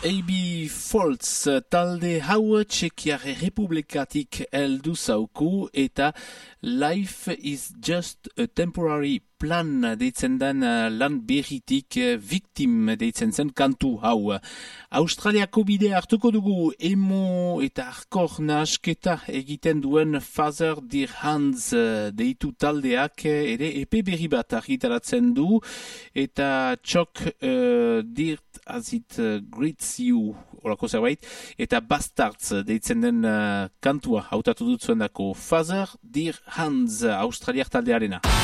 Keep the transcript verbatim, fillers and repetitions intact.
A B Foltz talde hau Txekiar Republikatik heldu zauku eta Life is just a temporary plan deitzen den lan berritik victim deitzen zen kantu hau. Australiako bide hartuko dugu emo eta arkor nahasketa egiten duen Father Dear Hands deitu taldeak ere epe berri bat argitaratzen du eta txok uh, dirt as it uh, greets you orako zerbait eta Bastards deitzen den uh, kantua hautatu dut zuen dako Father Dear Hands Australiak taldearena.